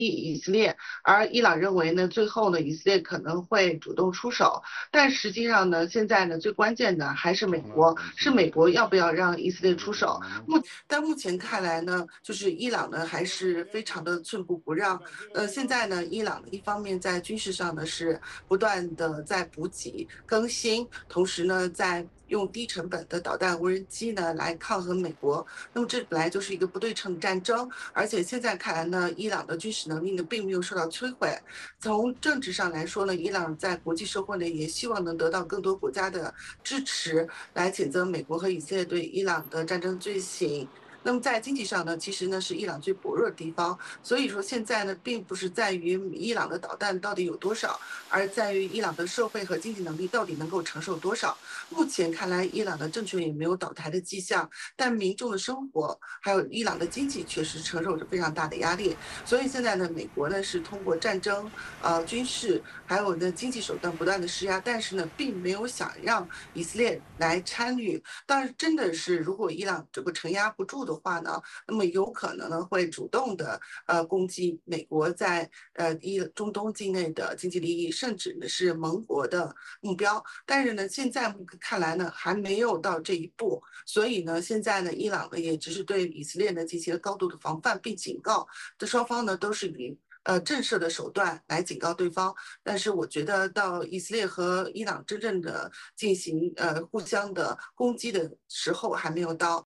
以色列，而伊朗认为呢，最后呢，以色列可能会主动出手。但实际上呢，现在呢，最关键的还是美国，是美国要不要让以色列出手。但目前看来呢，就是伊朗呢还是非常的寸步不让。现在呢，伊朗一方面在军事上呢是不断的在补给更新，同时呢在用低成本的导弹无人机呢来抗衡美国。那么这本来就是一个不对称的战争，而且现在看来呢，伊朗的军事能力呢并没有受到摧毁。从政治上来说呢，伊朗在国际社会呢也希望能得到更多国家的支持，来谴责美国和以色列对伊朗的战争罪行。那么在经济上呢，其实呢是伊朗最薄弱的地方，所以说现在呢，并不是在于伊朗的导弹到底有多少，而在于伊朗的社会和经济能力到底能够承受多少。目前看来，伊朗的政权也没有倒台的迹象，但民众的生活还有伊朗的经济确实承受着非常大的压力。所以现在呢，美国呢是通过战争、军事还有呢经济手段不断的施压，但是呢，并没有想让以色列来参与。但是真的是，如果伊朗这个承压不住的话呢，那么有可能呢会主动的攻击美国在中东境内的经济利益，甚至呢是盟国的目标。但是呢，现在看来呢还没有到这一步，所以呢，现在呢伊朗呢也只是对以色列呢进行了高度的防范并警告，这双方呢都是以震慑的手段来警告对方。但是我觉得到以色列和伊朗真正的进行互相的攻击的时候还没有到。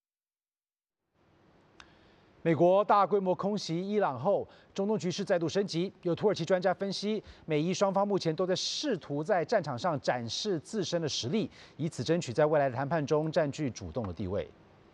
美国大规模空袭伊朗后，中东局势再度升级。有土耳其专家分析，美伊双方目前都在试图在战场上展示自身的实力，以此争取在未来的谈判中占据主动的地位。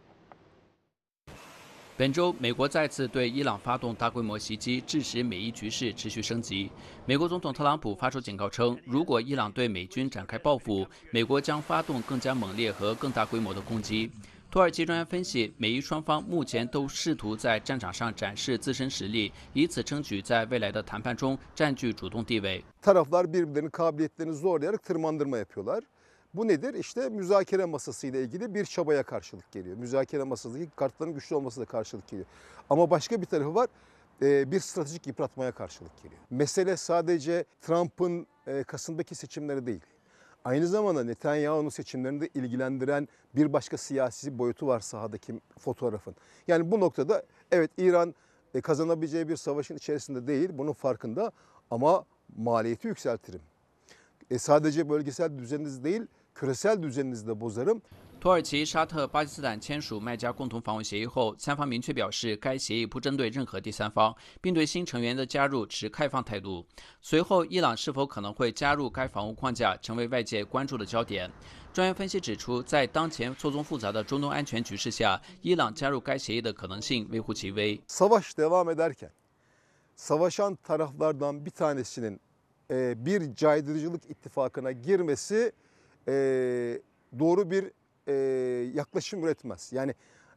本周，美国再次对伊朗发动大规模袭击，致使美伊局势持续升级。美国总统特朗普发出警告称，如果伊朗对美军展开报复，美国将发动更加猛烈和更大规模的攻击。土耳其专家分析，美伊双方目前都试图在战场上展示自身实力，以此争取在未来的谈判中占据主动地位。 Taraflar birbirlerinin kabiliyetlerini zorlayarak tırmandırma yapıyorlar. Bu nedir? İşte müzakere masasıyla ilgili bir çabaya karşılık geliyor. Müzakere masasındaki kartların güçlü olmasına karşılık geliyor. Ama başka bir tarafı var. Bir stratejik yıpratmaya karşılık geliyor. Mesele sadece Trump'ın Kasım'daki seçimleri değil. Aynı zamanda Netanyahu'nun seçimlerini de ilgilendiren bir başka siyasi boyutu var sahadaki fotoğrafın. Yani bu noktada evet İran kazanabileceği bir savaşın içerisinde değil, bunun farkında ama maliyeti yükseltirim. Sadece bölgesel düzeniniz değil, küresel düzeninizi de bozarım. 土耳其、沙特、巴基斯坦签署麦加共同防务协议后，三方明确表示，该协议不针对任何第三方，并对新成员的加入持开放态度。随后，伊朗是否可能会加入该防务框架，成为外界关注的焦点。专业分析指出，在当前错综复杂的中东安全局势下，伊朗加入该协议的可能性微乎其微。 Savaş devam ederken, savaşan taraflardan bir tanesinin bir caydırıcılık ittifakına girmesi doğru bir yaklaşım üretmez. Yani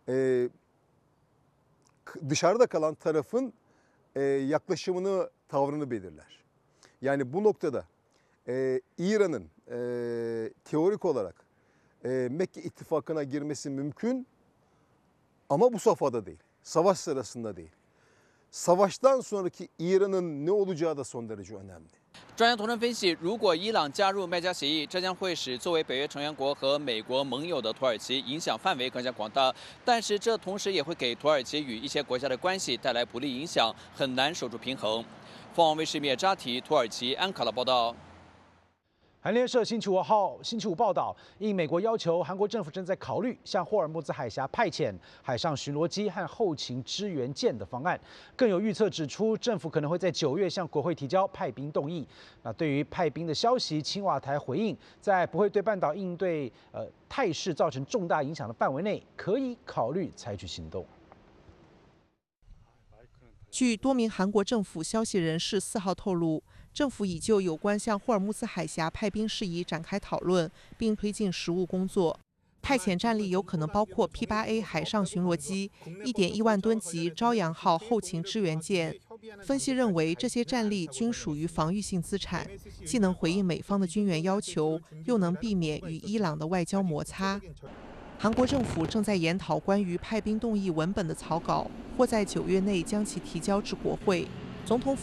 dışarıda kalan tarafın yaklaşımını, tavrını belirler. Yani bu noktada İran'ın teorik olarak Mekke ittifakına girmesi mümkün ama bu safhada değil, savaş sırasında değil. Savaştan sonraki İran'ın ne olacağı da son derece önemli. 专家同仁分析，如果伊朗加入麦加协议，这将会使作为北约成员国和美国盟友的土耳其影响范围更加广大，但是这同时也会给土耳其与一些国家的关系带来不利影响，很难守住平衡。凤凰卫视灭扎提土耳其安卡拉报道。 韩联社星期五报道，应美国要求，韩国政府正在考虑向霍尔木兹海峡派遣海上巡逻机和后勤支援舰的方案。更有预测指出，政府可能会在9月向国会提交派兵动议。那对于派兵的消息，青瓦台回应，在不会对半岛应对态势造成重大影响的范围内，可以考虑采取行动。 据多名韩国政府消息人士4号透露，政府已就有关向霍尔木兹海峡派兵事宜展开讨论，并推进实务工作。派遣战力有可能包括 P-8A 海上巡逻机、1.1万吨级朝阳号后勤支援舰。分析认为，这些战力均属于防御性资产，既能回应美方的军援要求，又能避免与伊朗的外交摩擦。韩国政府正在研讨关于派兵动议文本的草稿，或在9月内将其提交至国会。 总统